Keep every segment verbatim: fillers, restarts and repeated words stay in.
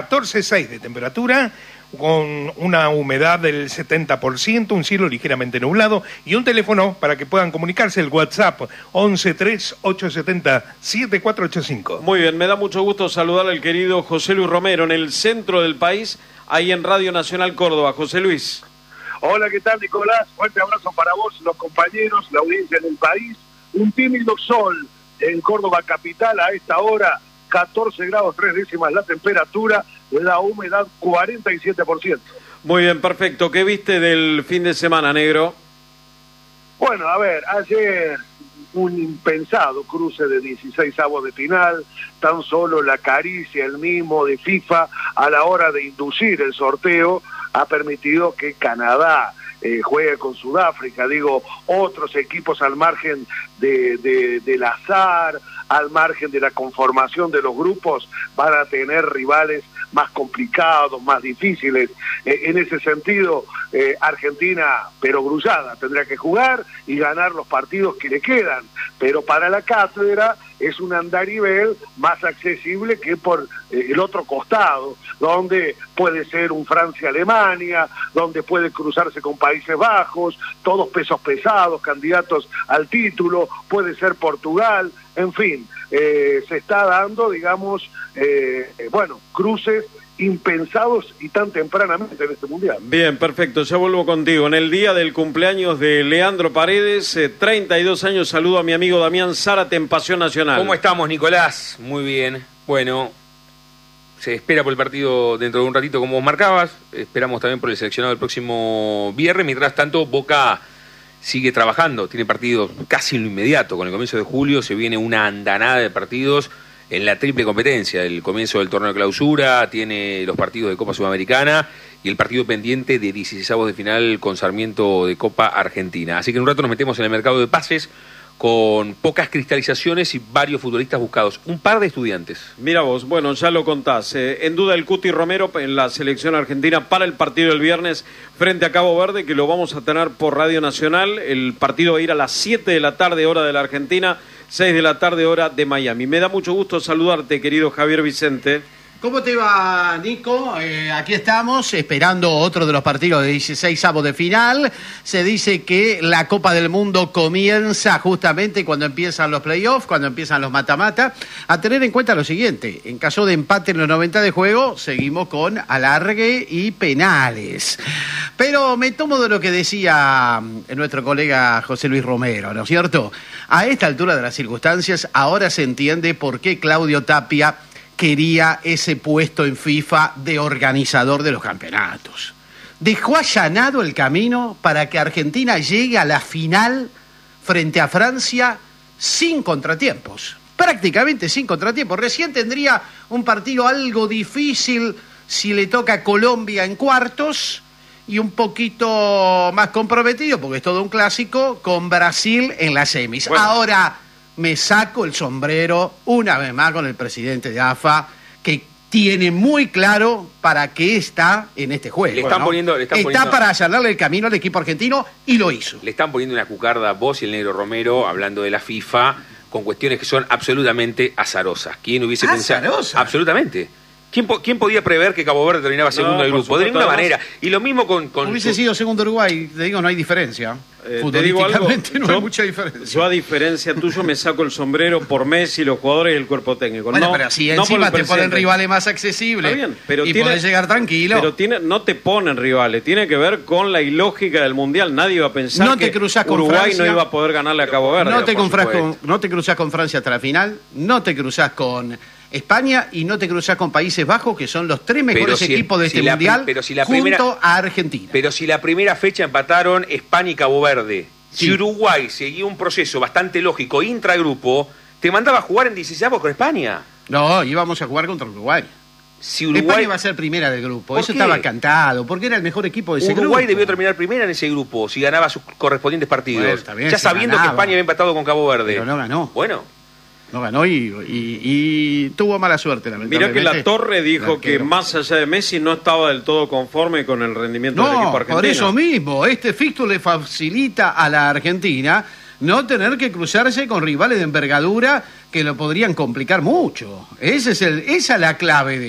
catorce coma seis de temperatura, con una humedad del setenta por ciento, un cielo ligeramente nublado y un teléfono para que puedan comunicarse, el WhatsApp once tres ocho siete cero siete cuatro ocho cinco. Muy bien, me da mucho gusto saludar al querido José Luis Romero en el centro del país, ahí en Radio Nacional Córdoba. José Luis. Hola, ¿qué tal, Nicolás? Fuerte abrazo para vos, los compañeros, la audiencia en el país. Un tímido sol en Córdoba capital a esta hora, catorce grados tres décimas la temperatura, la humedad cuarenta y siete por ciento. Muy bien, perfecto. ¿Qué viste del fin de semana, negro? Bueno, a ver, ayer un impensado cruce de dieciséis avos de final, tan solo la caricia, el mimo de FIFA a la hora de inducir el sorteo ha permitido que Canadá eh, juegue con Sudáfrica, digo, otros equipos al margen de, de, del azar, al margen de la conformación de los grupos, van a tener rivales más complicados, más difíciles. Eh, en ese sentido, eh, Argentina, pero grullada, tendrá que jugar y ganar los partidos que le quedan. Pero para la cátedra es un andarivel más accesible que por eh, el otro costado, donde puede ser un Francia-Alemania, donde puede cruzarse con Países Bajos, todos pesos pesados, candidatos al título, puede ser Portugal, en fin, eh, se está dando, digamos, eh, bueno, cruces impensados y tan tempranamente en este mundial. Bien, perfecto, ya vuelvo contigo. En el día del cumpleaños de Leandro Paredes, eh, treinta y dos años, saludo a mi amigo Damián Zárate en Pasión Nacional. ¿Cómo estamos, Nicolás? Muy bien. Bueno, se espera por el partido dentro de un ratito, como vos marcabas. Esperamos también por el seleccionado el próximo viernes. Mientras tanto, Boca sigue trabajando, tiene partidos casi en lo inmediato. Con el comienzo de julio se viene una andanada de partidos en la triple competencia, el comienzo del torneo de clausura, tiene los partidos de Copa Sudamericana y el partido pendiente de dieciseisavos de final con Sarmiento de Copa Argentina. Así que en un rato nos metemos en el mercado de pases con pocas cristalizaciones y varios futbolistas buscados. Un par de estudiantes. Mira vos, bueno, ya lo contás. Eh, en duda el Cuti Romero en la selección argentina para el partido del viernes frente a Cabo Verde, que lo vamos a tener por Radio Nacional. El partido va a ir a las siete de la tarde, hora de la Argentina, seis de la tarde, hora de Miami. Me da mucho gusto saludarte, querido Javier Vicente. ¿Cómo te va, Nico? Eh, aquí estamos esperando otro de los partidos de dieciseisavos de final. Se dice que la Copa del Mundo comienza justamente cuando empiezan los playoffs, cuando empiezan los mata-mata. A tener en cuenta lo siguiente, en caso de empate en los noventa de juego, seguimos con alargue y penales. Pero me tomo de lo que decía nuestro colega José Luis Romero, ¿no es cierto? A esta altura de las circunstancias, ahora se entiende por qué Claudio Tapia quería ese puesto en FIFA de organizador de los campeonatos. Dejó allanado el camino para que Argentina llegue a la final frente a Francia sin contratiempos, prácticamente sin contratiempos. Recién tendría un partido algo difícil si le toca a Colombia en cuartos y un poquito más comprometido, porque es todo un clásico, con Brasil en las semis. Bueno. Ahora me saco el sombrero una vez más con el presidente de A F A, que tiene muy claro para qué está en este juego. Le están ¿no? poniendo, le están está poniendo... para allanarle el camino al equipo argentino y lo hizo. Le están poniendo una cucarda vos y el negro Romero hablando de la FIFA con cuestiones que son absolutamente azarosas. ¿Quién hubiese ¿Azarosa? pensado? Absolutamente. ¿Quién, po ¿Quién podía prever que Cabo Verde terminaba segundo No, del grupo? De ninguna manera. Y lo mismo con... con Hubiese su... sido segundo Uruguay, te digo, no hay diferencia. Eh, te digo algo, no yo, hay mucha diferencia. Yo a diferencia tuyo me saco el sombrero por Messi, los jugadores y el cuerpo técnico. Bueno, no, pero si no encima te ponen presidente. rivales más accesibles. Está bien, pero y tiene, podés llegar tranquilo. Pero tiene, no te ponen rivales, tiene que ver con la ilógica del Mundial. Nadie iba a pensar no te que cruzás con Uruguay Francia, no iba a poder ganarle a Cabo Verde. No te, por confrás con, supuesto. no te cruzás con Francia hasta la final, no te cruzás con España y no te cruzás con Países Bajos, que son los tres mejores si, equipos de si este la, Mundial, pero si la junto primera, a Argentina. Pero si la primera fecha empataron España y Cabo Verde, sí. Si Uruguay seguía un proceso bastante lógico, intragrupo, te mandaba a jugar en dieciseisavos con España. No, íbamos a jugar contra Uruguay. Si Uruguay... España iba a ser primera del grupo, eso qué? estaba cantado, porque era el mejor equipo de ese Uruguay grupo. Uruguay debió terminar primera en ese grupo, si ganaba sus correspondientes partidos. Bueno, está bien, ya si sabiendo ganaba. que España había empatado con Cabo Verde. Pero no ganó. Bueno. No ganó y, y, y tuvo mala suerte, Mirá lamentablemente. que la Torre dijo que Arquero. más allá de Messi no estaba del todo conforme con el rendimiento del equipo No, argentino. por eso mismo, este fixture le facilita a la Argentina no tener que cruzarse con rivales de envergadura que lo podrían complicar mucho. Ese es el, esa es la clave de esto.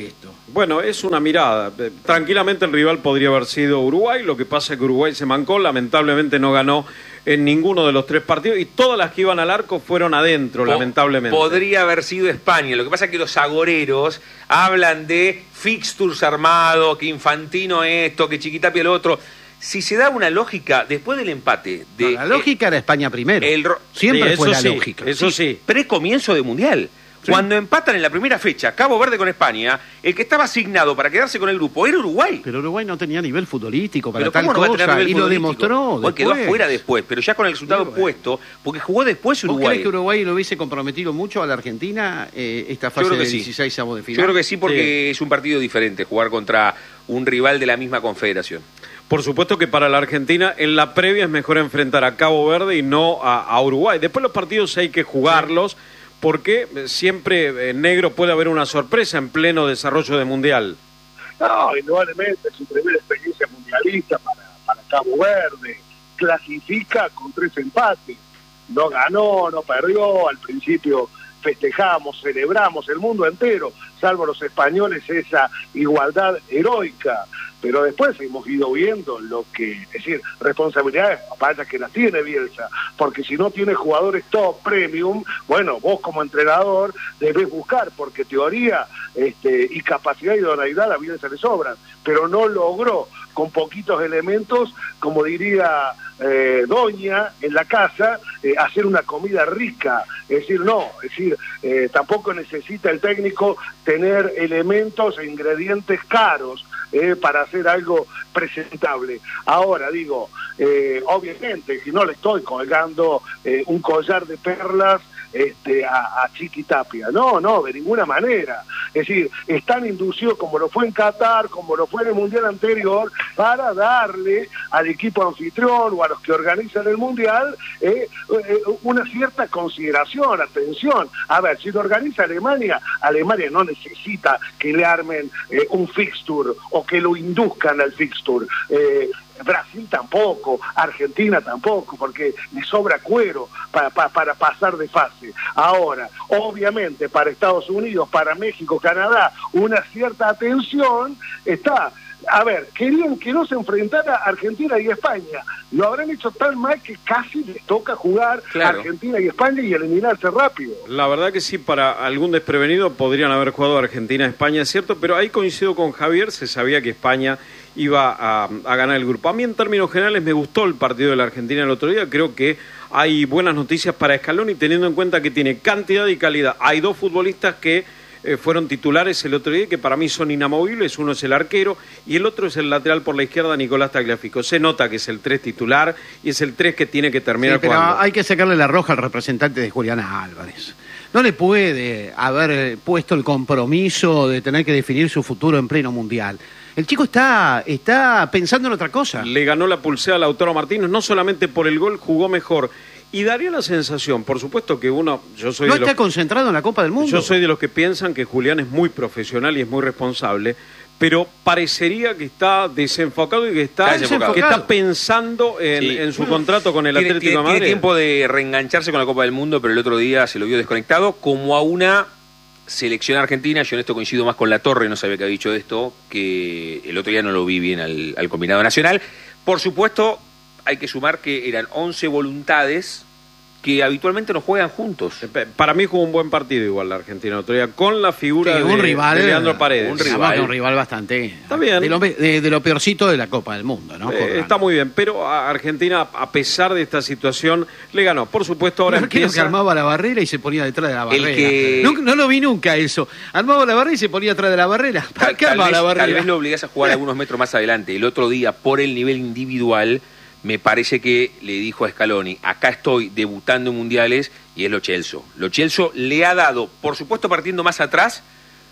Bueno, es una mirada. Tranquilamente el rival podría haber sido Uruguay, lo que pasa es que Uruguay se mancó, lamentablemente no ganó en ninguno de los tres partidos y todas las que iban al arco fueron adentro, po lamentablemente. Podría haber sido España, lo que pasa es que los agoreros hablan de fixtures armados, que Infantino esto, que Chiquitapia lo otro. Si se da una lógica, después del empate... De, no, la lógica eh, era España primero. El, Siempre sí, fue la sí, lógica. Eso sí. sí. Precomienzo de Mundial. Sí. Cuando empatan en la primera fecha Cabo Verde con España, el que estaba asignado para quedarse con el grupo era Uruguay. Pero Uruguay no tenía nivel futbolístico para pero tal no cosa y lo demostró. Bueno, quedó afuera después, pero ya con el resultado sí, puesto, porque jugó después Uruguay. ¿Vos crees que Uruguay lo hubiese comprometido mucho a la Argentina eh, esta fase de dieciséis avos de final? Yo creo que sí, porque sí. es un partido diferente, jugar contra un rival de la misma confederación. Por supuesto que para la Argentina en la previa es mejor enfrentar a Cabo Verde y no a, a Uruguay. Después los partidos hay que jugarlos. Sí. Porque siempre en negro puede haber una sorpresa en pleno desarrollo de Mundial. No, indudablemente, es su primera experiencia mundialista para, para Cabo Verde. Clasifica con tres empates. No ganó, no perdió, al principio festejamos, celebramos el mundo entero, salvo los españoles, esa igualdad heroica. Pero después hemos ido viendo lo que, es decir, responsabilidades, vaya que las tiene Bielsa, porque si no tiene jugadores top premium, bueno, vos como entrenador debes buscar, porque teoría este, y capacidad y idoneidad a Bielsa le sobran, pero no logró con poquitos elementos, como diría eh, Doña en la casa, eh, hacer una comida rica, es decir, no, es decir, eh, tampoco necesita el técnico tener elementos e ingredientes caros, Eh, para hacer algo presentable. Ahora, digo, eh, obviamente, que no le estoy colgando eh, un collar de perlas este, a, a Chiquitapia, no, no, de ninguna manera. Es decir, están inducidos como lo fue en Qatar, como lo fue en el Mundial anterior, para darle al equipo anfitrión o a los que organizan el Mundial eh, eh, una cierta consideración, atención. A ver, si lo organiza Alemania, Alemania no necesita que le armen eh, un fixture o que lo induzcan al fixture. Eh, Brasil tampoco, Argentina tampoco, porque le sobra cuero para, para, para pasar de fase. Ahora, obviamente, para Estados Unidos, para México, Canadá, una cierta atención está. A ver, querían que no se enfrentara Argentina y España. Lo habrán hecho tan mal que casi les toca jugar claro. Argentina y España y eliminarse rápido. La verdad que sí, para algún desprevenido podrían haber jugado Argentina, España, es cierto, pero ahí coincido con Javier, se sabía que España iba a, a ganar el grupo. A mí en términos generales me gustó el partido de la Argentina el otro día, creo que hay buenas noticias para Scaloni teniendo en cuenta que tiene cantidad y calidad. Hay dos futbolistas que Eh, fueron titulares el otro día, que para mí son inamovibles. Uno es el arquero y el otro es el lateral por la izquierda, Nicolás Tagliafico. Se nota que es el tres titular y es el tres que tiene que terminar sí, pero jugando. Hay que sacarle la roja al representante de Juliana Álvarez. No le puede haber puesto el compromiso de tener que definir su futuro en pleno mundial. El chico está, está pensando en otra cosa. Le ganó la pulsea a Lautaro Martínez, no solamente por el gol, jugó mejor. Y daría la sensación, por supuesto que uno... yo soy ¿No de está los, concentrado en la Copa del Mundo? Yo soy de los que piensan que Julián es muy profesional y es muy responsable, pero parecería que está desenfocado y que está, desenfocado. que está pensando en, sí. en su contrato con el tiene, Atlético tiene, de Madrid. Tiene tiempo de reengancharse con la Copa del Mundo, pero el otro día se lo vio desconectado, como a una selección argentina. Yo en esto coincido más con La Torre, no sabía que había dicho esto, que el otro día no lo vi bien al, al combinado nacional. Por supuesto, hay que sumar que eran once voluntades que habitualmente no juegan juntos. Para mí jugó un buen partido igual la Argentina otro día, con la figura sí, de, un rival, de Leandro Paredes. Un rival, un rival bastante... Está bien. De lo, de, de lo peorcito de la Copa del Mundo, ¿no? Eh, está muy bien, pero a Argentina, a pesar de esta situación, le ganó. Por supuesto, ahora no, empieza... que armaba la barrera y se ponía detrás de la barrera. El que... no, no lo vi nunca eso. Armaba la barrera y se ponía detrás de la barrera. ¿Para qué armaba la barrera? Tal vez lo obligás a jugar algunos metros más adelante. El otro día, por el nivel individual... me parece que le dijo a Scaloni, acá estoy debutando en mundiales, y es Lo Celso. Lo Celso le ha dado, por supuesto partiendo más atrás,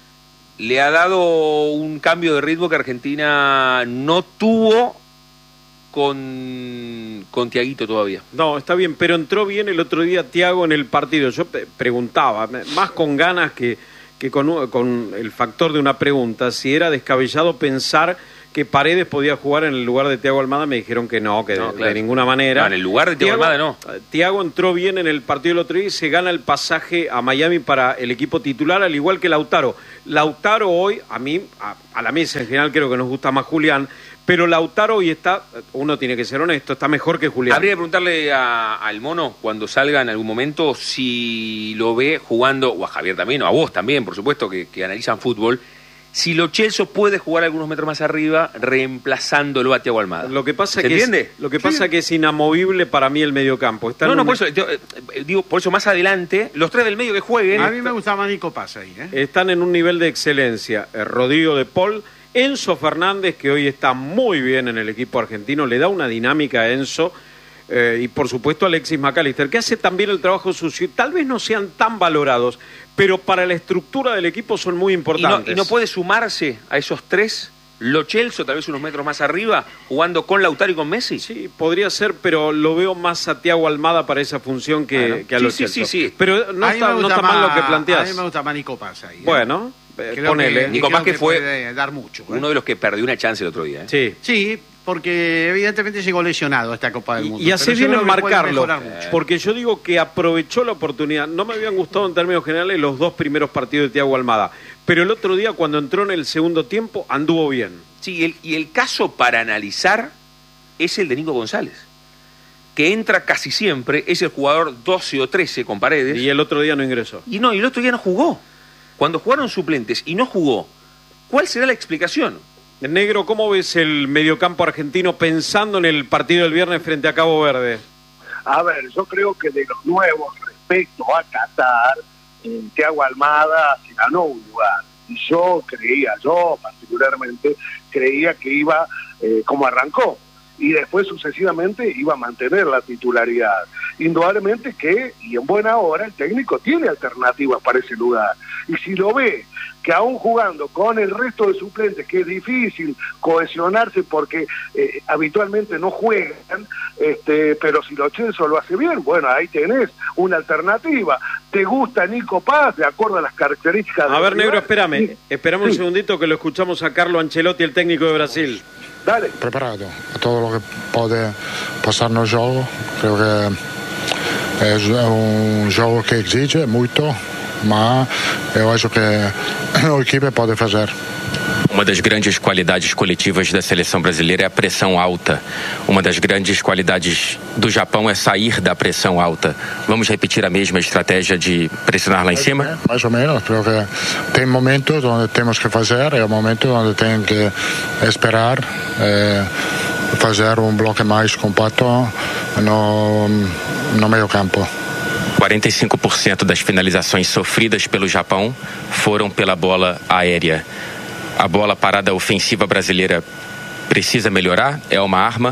le ha dado un cambio de ritmo que Argentina no tuvo con, con Thiaguito todavía. No, está bien, pero entró bien el otro día Thiago en el partido. Yo preguntaba, más con ganas que, que con, con el factor de una pregunta, si era descabellado pensar que Paredes podía jugar en el lugar de Thiago Almada, me dijeron que no, que no, de, claro. de ninguna manera. No, en el lugar de Thiago Almada no. Thiago entró bien en el partido del otro día y se gana el pasaje a Miami para el equipo titular, al igual que Lautaro. Lautaro hoy, a mí, a, a la mesa en general creo que nos gusta más Julián, pero Lautaro hoy está, uno tiene que ser honesto, está mejor que Julián. Habría que preguntarle a- al Mono, cuando salga en algún momento, si lo ve jugando, o a Javier también, o a vos también, por supuesto, que, que analizan fútbol, si Lo Celso puede jugar algunos metros más arriba, reemplazándolo a Thiago Almada. Lo que pasa ¿Se que entiende? Es, lo que Sí. pasa que es inamovible para mí el mediocampo. Está No, en no, un- por eso, yo, eh, eh, digo, por eso más adelante, los tres del medio que jueguen. A mí me gustaba Nico Paz ahí, ¿eh? Están en un nivel de excelencia. Eh, Rodrigo de Paul, Enzo Fernández, que hoy está muy bien en el equipo argentino, le da una dinámica a Enzo. Eh, y por supuesto Alexis McAllister, que hace también el trabajo sucio. Tal vez no sean tan valorados, pero para la estructura del equipo son muy y, no, importantes. y no puede sumarse a esos tres, Lo Celso, tal vez unos metros más arriba, jugando con Lautaro y con Messi. Sí, podría ser, pero lo veo más a Thiago Almada para esa función que, Bueno, que a sí, Lo sí, Celso. sí, sí. Pero no A mí está, me no gusta está mal más- lo que A planteas. mí me gusta más Nico Paz ahí, ¿eh? Bueno, eh, Creo ponele. que- Nico creo Paz que que fue puede dar mucho, ¿eh? Uno de los que perdió una chance el otro día. ¿eh? Sí. Sí, porque evidentemente llegó lesionado a esta Copa del Mundo. Y, y hace Pero yo bien en creo que puede marcarlo, mejorar mucho. porque yo digo que aprovechó la oportunidad. No me habían gustado en términos generales los dos primeros partidos de Thiago Almada, pero el otro día cuando entró en el segundo tiempo anduvo bien. Sí, el- y el caso para analizar es el de Nico González, que entra casi siempre, es el jugador doce o trece con Paredes, Y el otro día no ingresó. y no, y el otro día no jugó. Cuando jugaron suplentes y no jugó, ¿cuál será la explicación? Negro, ¿cómo ves el mediocampo argentino pensando en el partido del viernes frente a Cabo Verde? A ver, yo creo que de los nuevos respecto a Qatar, eh, Thiago Almada se ganó un lugar. Y yo creía, yo particularmente, creía que iba eh, como arrancó. Y después sucesivamente iba a mantener la titularidad. Indudablemente que, y en buena hora, el técnico tiene alternativas para ese lugar. Y si lo ve, que aún jugando con el resto de suplentes, que es difícil cohesionarse porque eh, habitualmente no juegan, este, pero si Lo Celso lo hace bien, bueno, ahí tenés una alternativa. ¿Te gusta Nico Paz, de acuerdo a las características A del ver, Negro, rival? espérame. Sí. Esperame un Sí. segundito que lo escuchamos a Carlo Ancelotti, el técnico de Brasil. Dale. Preparado a todo lo que puede pasar no jogo. Creo que es un jogo que exige mucho, mas eu acho que a equipe pode fazer. Uma das grandes qualidades coletivas da seleção brasileira é a pressão alta. Uma das grandes qualidades do Japão é sair da pressão alta. Vamos repetir a mesma estratégia de pressionar lá em cima? Mais ou menos, creo que tem momentos onde temos que fazer, e momentos onde tem que esperar, eh, fazer um bloco mais compacto no, no meio campo. quarenta e cinco por cento das finalizações sofridas pelo Japão foram pela bola aérea. A bola parada ofensiva brasileira precisa melhorar? É uma arma?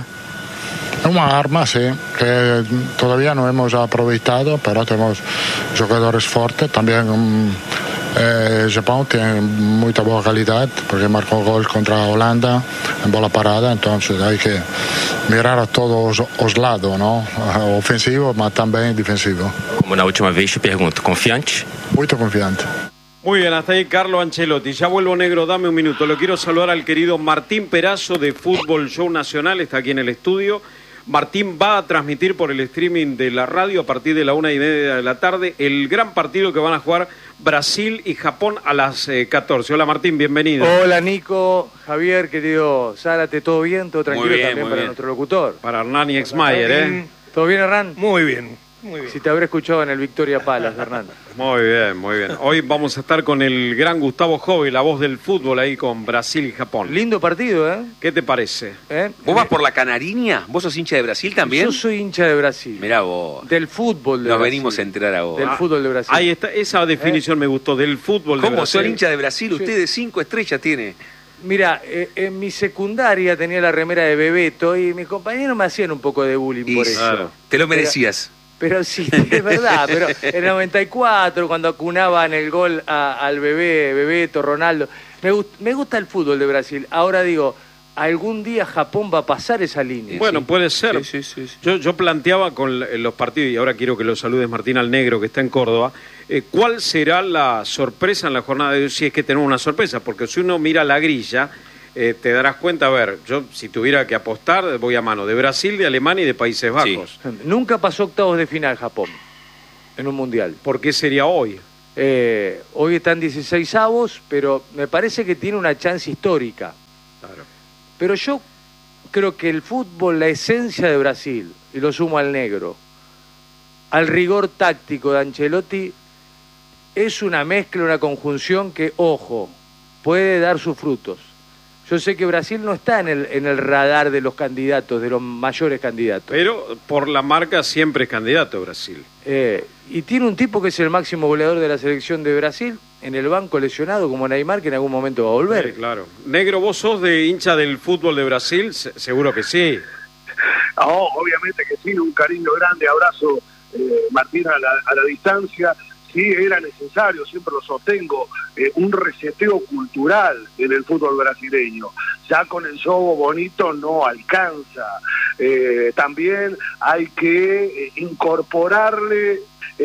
É uma arma, sim, que todavía não hemos aproveitado, pero temos jogadores fortes. Também um, eh, Japão tem muita boa qualidade, porque marcou gol contra a Holanda em bola parada, então há que mirar a todos os, os lados, não? Ofensivo, mas também defensivo. Como na última vez, te pergunto, confiante? Muito confiante. Muy bien, hasta ahí Carlo Ancelotti. Ya vuelvo, Negro, dame un minuto. Lo quiero saludar al querido Martín Perazo de Fútbol Show Nacional, está aquí en el estudio. Martín va a transmitir por el streaming de la radio a partir de la una y media de la tarde el gran partido que van a jugar Brasil y Japón a las eh, catorce. Hola Martín, bienvenido. Hola Nico, Javier, querido Zárate, ¿todo bien? ¿Todo tranquilo? bien, También muy para bien. nuestro locutor. Para Hernán y Exmayer, ¿eh? ¿Todo bien, Hernán? Muy bien, muy bien. Si te habré escuchado en el Victoria Palace, Hernán. Muy bien, muy bien. Hoy vamos a estar con el gran Gustavo Jove, la voz del fútbol ahí con Brasil y Japón. Lindo partido, ¿eh? ¿Qué te parece? ¿Eh? ¿Vos vas por la Canariña? ¿Vos sos hincha de Brasil también? Yo soy hincha de Brasil. Mirá vos, Del fútbol de nos Brasil. venimos a enterar a vos. Del fútbol de Brasil. Ahí está, esa definición me gustó, del fútbol de ¿Cómo Brasil. son hincha de Brasil? Usted de cinco estrellas tiene. Mira, eh, en mi secundaria tenía la remera de Bebeto y mis compañeros me hacían un poco de bullying Y por eso. claro. te lo merecías. Pero sí, es verdad, pero en el noventa y cuatro, cuando acunaban el gol a- al bebé, Bebeto, Ronaldo, me, gust- me gusta el fútbol de Brasil. Ahora digo, algún día Japón va a pasar esa línea. Bueno, Sí. puede ser. Sí, sí, sí, sí. Yo, yo planteaba con la- los partidos, y ahora quiero que lo saludes Martín al Negro, que está en Córdoba, eh, ¿cuál será la sorpresa en la jornada de hoy? Si es que tenemos una sorpresa, porque si uno mira la grilla, eh, te darás cuenta, a ver, yo si tuviera que apostar, voy a mano de Brasil, de Alemania y de Países Bajos. Sí. Nunca pasó octavos de final Japón en un mundial. ¿Por qué sería hoy? Eh, hoy están dieciseisavos, pero me parece que tiene una chance histórica. Claro. Pero yo creo que el fútbol, la esencia de Brasil, y lo sumo al negro, al rigor táctico de Ancelotti, es una mezcla, una conjunción que, ojo, puede dar sus frutos. Yo sé que Brasil no está en el, en el radar de los candidatos, de los mayores candidatos. Pero por la marca siempre es candidato Brasil. Eh, y tiene un tipo que es el máximo goleador de la selección de Brasil, en el banco lesionado como Neymar, que en algún momento va a volver. Sí, claro. Negro, ¿vos sos de hincha del fútbol de Brasil? Se- seguro que sí. Oh, obviamente que sí, un cariño grande, abrazo, eh, Martín, a la, a la distancia. Sí, era necesario, siempre lo sostengo, eh, un reseteo cultural en el fútbol brasileño. Ya con el juego bonito no alcanza. Eh, también hay que eh, incorporarle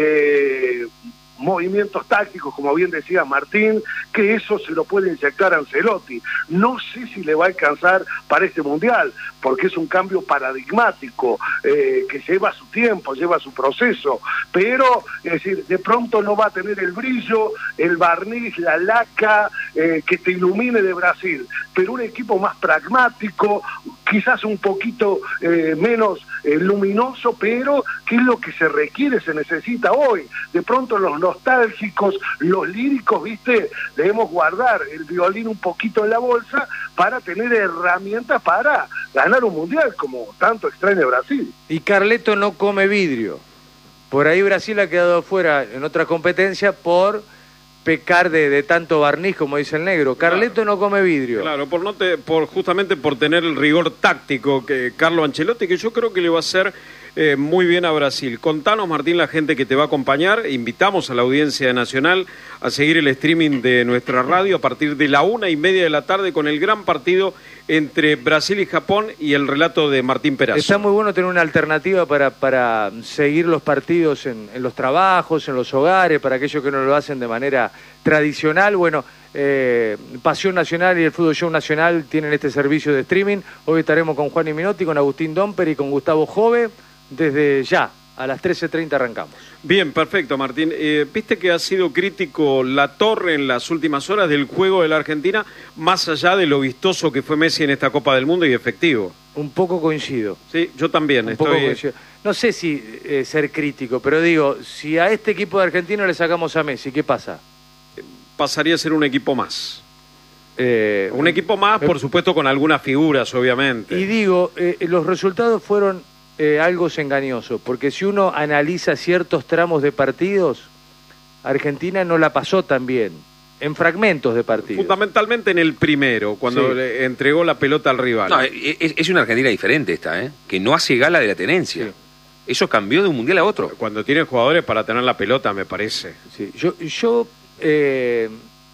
eh, movimientos tácticos, como bien decía Martín, que eso se lo puede inyectar a Ancelotti. No sé si le va a alcanzar para este Mundial, porque es un cambio paradigmático, eh, que lleva su tiempo, lleva su proceso, pero, es decir, de pronto no va a tener el brillo, el barniz, la laca, eh, que te ilumine de Brasil, pero un equipo más pragmático, quizás un poquito eh, menos eh, luminoso, pero que es lo que se requiere, se necesita hoy. De pronto los nostálgicos, los líricos, viste, debemos guardar el violín un poquito en la bolsa para tener herramientas para ganar un mundial, como tanto extraña Brasil. Y Carleto no come vidrio. Por ahí Brasil ha quedado afuera en otra competencia por pecar de, de tanto barniz, como dice el negro. Carleto Claro. no come vidrio. Claro, por no te, por justamente por tener el rigor táctico que Carlo Ancelotti, que yo creo que le va a hacer eh, muy bien a Brasil. Contanos, Martín, la gente que te va a acompañar. Invitamos a la audiencia nacional a seguir el streaming de nuestra radio a partir de la una y media de la tarde con el gran partido entre Brasil y Japón y el relato de Martín Perazo. Está muy bueno tener una alternativa para, para seguir los partidos en, en los trabajos, en los hogares, para aquellos que no lo hacen de manera tradicional. Bueno, eh, Pasión Nacional y el Fútbol Show Nacional tienen este servicio de streaming. Hoy estaremos con Juan y Minotti, con Agustín Domper y con Gustavo Jove. Desde ya, a las trece treinta arrancamos. Bien, perfecto, Martín. Eh, Viste que ha sido crítico La Torre en las últimas horas del juego de la Argentina, más allá de lo vistoso que fue Messi en esta Copa del Mundo y efectivo. Un poco coincido. Sí, yo también. Un estoy... poco coincido. No sé si eh, ser crítico, pero digo, si a este equipo de Argentina le sacamos a Messi, ¿qué pasa? Pasaría a ser un equipo más. Eh, Un equipo más, por supuesto, con algunas figuras, obviamente. Y digo, eh, los resultados fueron eh, algo engañosos, porque si uno analiza ciertos tramos de partidos, Argentina no la pasó tan bien, en fragmentos de partidos. Fundamentalmente en el primero, cuando Sí. le entregó la pelota al rival. No, es, es una Argentina diferente esta, ¿eh? Que no hace gala de la tenencia. Sí. Eso cambió de un mundial a otro. Cuando tiene jugadores para tener la pelota, me parece. Sí, yo yo eh,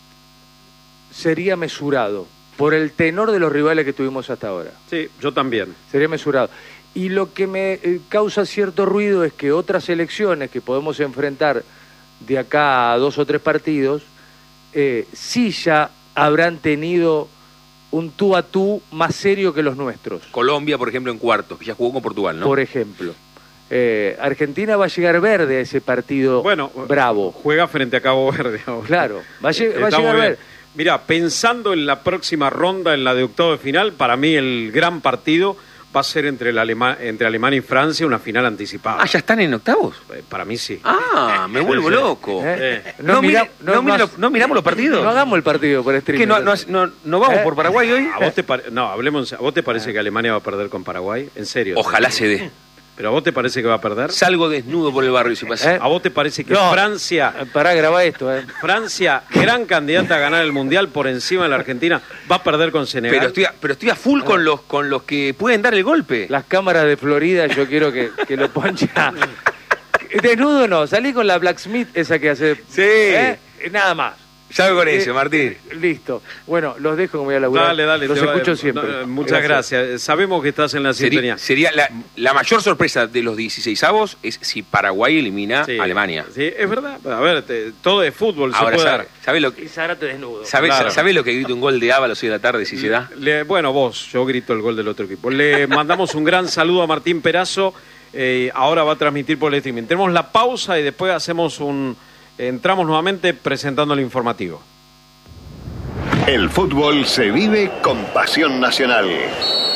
sería mesurado por el tenor de los rivales que tuvimos hasta ahora. Sí, yo también. Sería mesurado. Y lo que me eh, causa cierto ruido es que otras elecciones que podemos enfrentar de acá a dos o tres partidos, eh, sí ya habrán tenido un tú a tú más serio que los nuestros. Colombia, por ejemplo, en cuartos, que ya jugó con Portugal, ¿no? Por ejemplo. Eh, Argentina va a llegar verde a ese partido Bueno, bravo. Juega frente a Cabo Verde ahora. Claro, va a, lleg- va a Está llegar muy bien. verde. Mirá, pensando en la próxima ronda, en la de octavo de final, para mí el gran partido va a ser entre, la Alema- entre Alemania y Francia, una final anticipada. Ah, ¿ya están en octavos? Eh, Para mí sí. Ah, me vuelvo Sí. loco. ¿Eh? No, mira- mira- no mira los- no miramos los partidos. No hagamos el partido por streaming. ¿Qué, no, no, no, no vamos ¿Eh? por Paraguay hoy? ¿A vos te pare- No, hablemos. ¿A vos te parece que Alemania va a perder con Paraguay? ¿En serio? Ojalá se dé. ¿Pero a vos te parece que va a perder? Salgo desnudo por el barrio si pasa. ¿Eh? ¿A vos te parece que No. Francia, Eh, Pará, grabá esto, eh. Francia, gran candidata a ganar el Mundial por encima de la Argentina, va a perder con Senegal? Pero estoy, a, pero estoy a full con los con los que pueden dar el golpe. Las cámaras de Florida, yo quiero que, que lo poncha. Desnudo no, salí con la Blacksmith, esa que hace. Sí. ¿Eh? Nada más. Sabe con Eh, eso, Martín. Listo. Bueno, los dejo que voy a laburar. Dale, dale. Los te va- escucho siempre. no, muchas gracias. gracias. Sabemos que estás en la Sería, sintonía. sería la, la mayor sorpresa de los dieciseisavos es si Paraguay elimina Sí, a Alemania. Sí, es verdad. A ver, te- todo es fútbol. Ahora, se puede ¿sabe, dar. sabe lo que, Y Zárate desnudo. sabe, Claro. sabe lo que grita un gol de Ábalos hoy de la tarde si se da? Le- bueno, vos, yo grito el gol del otro equipo. Le mandamos un gran saludo a Martín Perazo. Eh, ahora va a transmitir por el streaming. Tenemos la pausa y después hacemos un. Entramos nuevamente presentando el informativo. El fútbol se vive con pasión nacional.